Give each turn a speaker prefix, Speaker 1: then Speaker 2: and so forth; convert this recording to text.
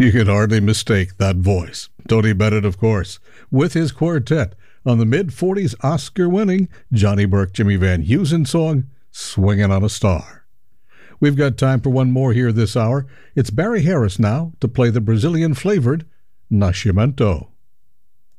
Speaker 1: You can hardly mistake that voice. Tony Bennett, of course, with his quartet on the mid-40s Oscar-winning Johnny Burke, Jimmy Van Heusen song, Swingin' on a Star. We've got time for one more here this hour. It's Barry Harris now to play the Brazilian-flavored Nascimento.